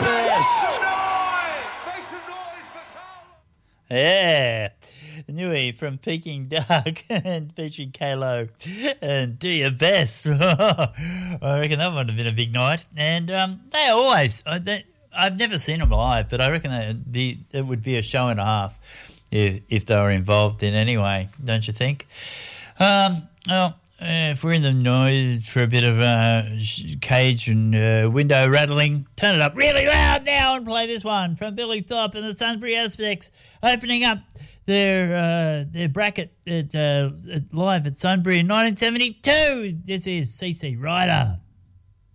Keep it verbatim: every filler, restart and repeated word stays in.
best. Yeah. Nui from Peking Duck and featuring K-Lo and Do Your Best. I reckon that would have been a big night. And um, they always, uh, they, I've never seen them live, but I reckon that'd be, it would be a show and a half if, if they were involved in any way, don't you think? Um, well, uh, if we're in the noise for a bit of uh, cage and uh, window rattling, turn it up really loud now and play this one from Billy Thorpe and the Sunbury Aspects, opening up their uh, their bracket at, uh, at live at Sunbury in nineteen seventy-two. This is C C Rider.